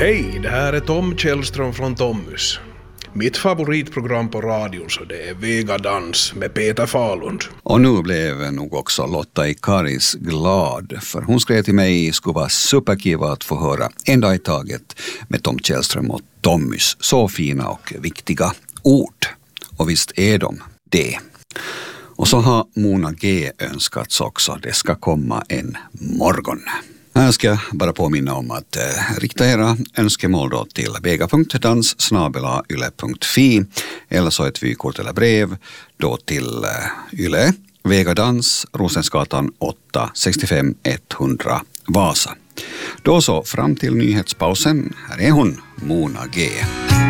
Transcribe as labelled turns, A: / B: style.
A: Hej, det här är Tom Källström från Tommys. Mitt favoritprogram på radion så det är Vegadans med Peter Falund.
B: Och nu blev nog också Lotta Ikaris glad, för hon skrev till mig skulle vara superkiva att få höra en dag i taget med Tom Källström och Tommys så fina och viktiga ord. Och visst är de det. Och så har Mona G önskats också, det ska komma en morgon. Här ska jag bara påminna om att rikta era önskemål då till vega.dans@yle.fi eller så ett vykort eller brev då till Yle, Vegadans, Rosensgatan 8, 65 100 Vasa. Då så, fram till nyhetspausen, här är hon, Mona G.